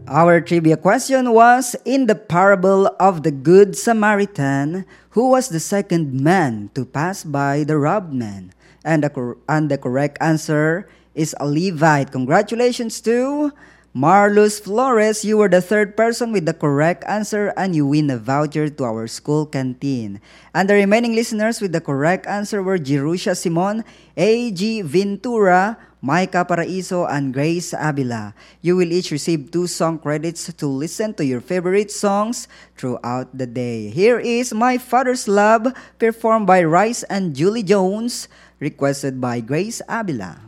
Our trivia question was, in the parable of the Good Samaritan, who was the second man to pass by the robbed man? And the correct answer is a Levite. Congratulations to Marlus Flores. You were the third person with the correct answer and you win a voucher to our school canteen. And the remaining listeners with the correct answer were Jerusha Simon, A.G. Ventura, Micah Paraiso, and Grace Abila. You will each receive 2 song credits to listen to your favorite songs throughout the day. Here is My Father's Love, performed by Rice and Julie Jones, requested by Grace Abila.